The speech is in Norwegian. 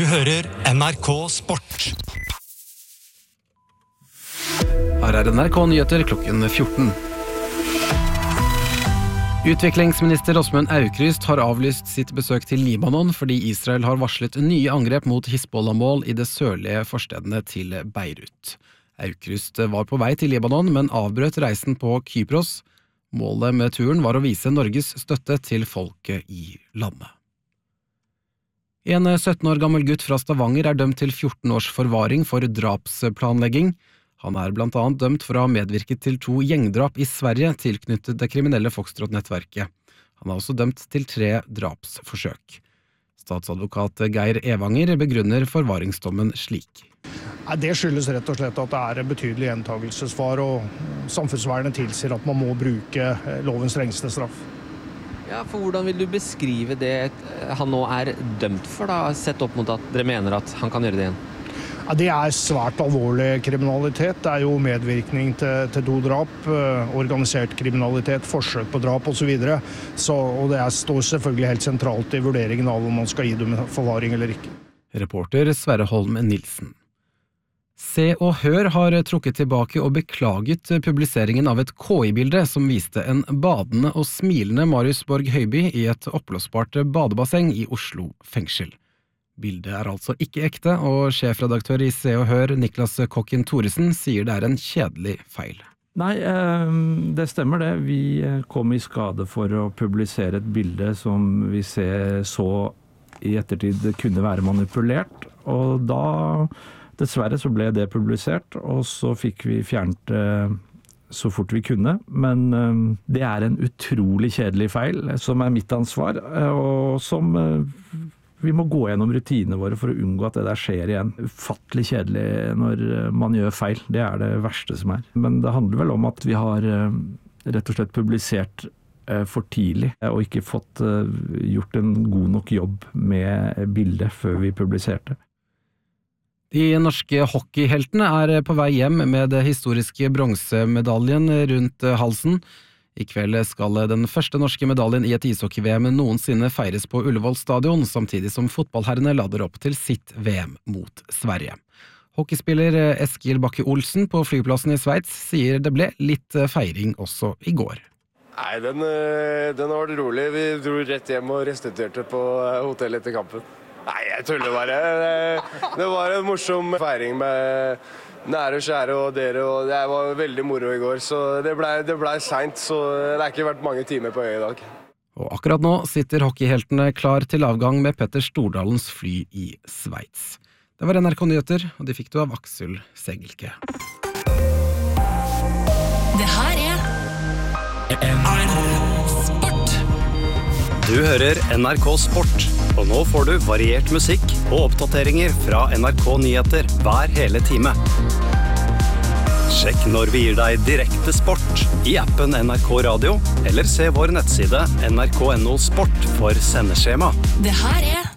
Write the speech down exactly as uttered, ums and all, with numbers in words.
hører N R K Sport. Her er N R K Nyheter klokken fjorten. Utviklingsminister Åsmund Aukrust har avlyst sitt besøk til Libanon fordi Israel har varslet nye angrep mot Hizbollah-mål i det sørlige forstedene til Beirut. Aukrust var på vei til Libanon, men avbrøt reisen på Kypros. Målet med turen var å vise Norges støtte til folket i landet. En sytten år gammel gutt fra Stavanger er dømt til fjorten års forvaring for drapsplanlegging. Han er blant annet dømt for å ha medvirket til to gjengdrap i Sverige tilknyttet det kriminelle Foxtrot-nettverket. Han er også dømt til tre drapsforsøk. Statsadvokat Geir Evanger begrunner forvaringsdommen slik. Det skyldes rett og slett at det er en betydelig gjentagelsesfare, og samfunnsvernet tilsier at man må bruke lovens strengeste straff. Ja, for hvordan vil du beskrive det han nå er dømt for, da, sett opp mot at dere mener at han kan gjøre det igjen? Ja, det er svært alvorlig kriminalitet. Det er jo medvirkning til, til to drap, organisert kriminalitet, forsøk på drap og så videre. Så, og det er, står selvfølgelig helt sentralt i vurderingen av om man skal gi dem forvaring eller ikke. Reporter Sverre Holm Nilsen. Se og Hør har trukket tilbake og beklaget publiseringen av et K I-bilde som viste en badende og smilende Marius Borg Høiby i et oppblåsbart badebasseng i Oslo fengsel. Bildet er altså ikke ekte, og sjefredaktør i Se og Hør, Niklas Kokken Thoresen, sier det er en kjedelig feil. Nei, det stemmer det. Vi kom i skade for å publisere et bilde som vi ser så i ettertid kunne være manipulert, og da dessverre så ble det publisert, og så fikk vi fjernet så fort vi kunne, men det er en utrolig kjedelig feil som er mitt ansvar, og som vi må gå gjennom rutinene våre for å unngå at det der skjer igjen. Ufattelig kjedelig når man gjør feil, det er det verste som er. Men det handler vel om at vi har rett og slett publisert for tidlig, og ikke fått gjort en god nok jobb med bildet før vi publiserte. De norske hockeyheltene er på vei hjem med det historiske bronsemedaljen rundt halsen. I kveld skal den første norske medaljen i et ishockey-V M noensinne feires på Ullevål stadion, samtidig som fotballherrene lader opp til sitt V M mot Sverige. Hockeyspiller Eskil Bakke Olsen på flyplassen i Sveits sier det ble litt feiring også i går. Nei, den, den var rolig. Vi dro rett hjem og restituerte på hotellet etter kampen. Nei, jeg tuller bare. Det var en morsom feiring med nære og kjære og dere, og det var veldig moro i går, så det ble, det ble sent, så det har ikke vært mange timer på øy i dag. Og akkurat nå sitter hockeyheltene klar til avgang med Petter Stordalens fly i Sveits. Det var N R K Nyheter, og de fikk du av Aksel Segelke. Det her er N R K Sport. Du hører N R K Sport, og nå får du variert musikk og oppdateringer fra N R K Nyheter hver hele time. Sjekk når vi gir deg direkte sport i appen N R K Radio, eller se vår nettside N R K punktum N O Sport for sendeskjema. Det her er